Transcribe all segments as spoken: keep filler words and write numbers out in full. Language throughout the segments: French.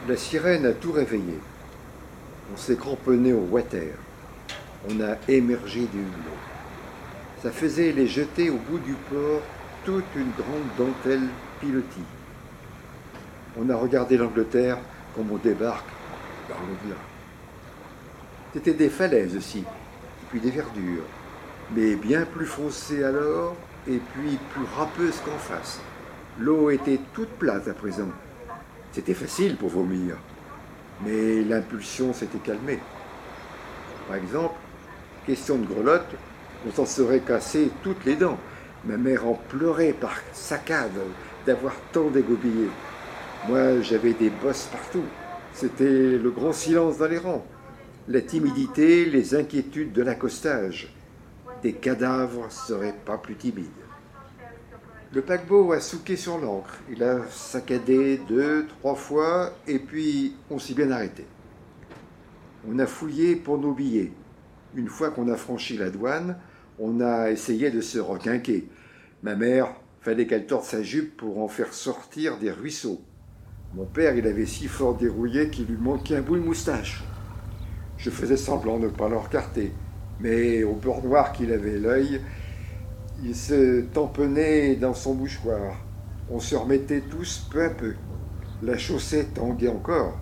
La sirène a tout réveillé. On s'est cramponné au water. On a émergé du hublot. Ça faisait les jeter au bout du port toute une grande dentelle pilotis. On a regardé l'Angleterre comme on débarque par l'au-delà. C'était des falaises aussi, et puis des verdures, mais bien plus foncées alors et puis plus râpeuses qu'en face. L'eau était toute plate à présent. C'était facile pour vomir, mais l'impulsion s'était calmée. Par exemple, question de grelotte, on s'en serait cassé toutes les dents. Ma mère en pleurait par saccades d'avoir tant dégobillé. Moi, j'avais des bosses partout. C'était le grand silence dans les rangs. La timidité, les inquiétudes de l'accostage. Des cadavres seraient pas plus timides. Le paquebot a souqué sur l'ancre. Il a saccadé deux, trois fois, et puis on s'est bien arrêté. On a fouillé pour nos billets. Une fois qu'on a franchi la douane, on a essayé de se requinquer. Ma mère, fallait qu'elle torde sa jupe pour en faire sortir des ruisseaux. Mon père, il avait si fort dérouillé qu'il lui manquait un bout de moustache. Je faisais semblant de ne pas le recarter, mais au beurre noir qu'il avait l'œil, il se tamponnait dans son mouchoir. On se remettait tous peu à peu. La chaussée tanguait encore.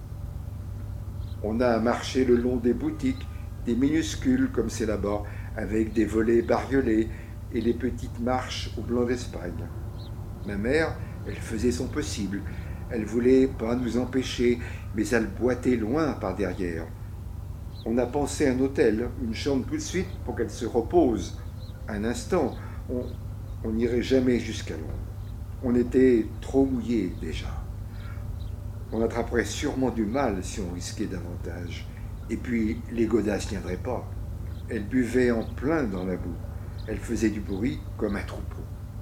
On a marché le long des boutiques, des minuscules comme c'est là-bas, avec des volets bariolés et les petites marches au blanc d'Espagne. Ma mère, elle faisait son possible. Elle voulait pas nous empêcher, mais elle boitait loin par derrière. On a pensé à un hôtel, une chambre tout de suite pour qu'elle se repose. Un instant, on n'irait jamais jusqu'à Londres. On était trop mouillés déjà. On attraperait sûrement du mal si on risquait davantage. Et puis, les godasses ne tiendraient pas. Elles buvaient en plein dans la boue. Elles faisaient du bruit comme un troupeau.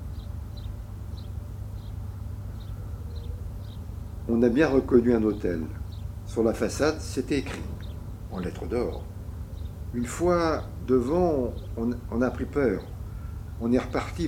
On a bien reconnu un hôtel. Sur la façade, c'était écrit, en lettres d'or. Une fois devant, on, on a pris peur. On est reparti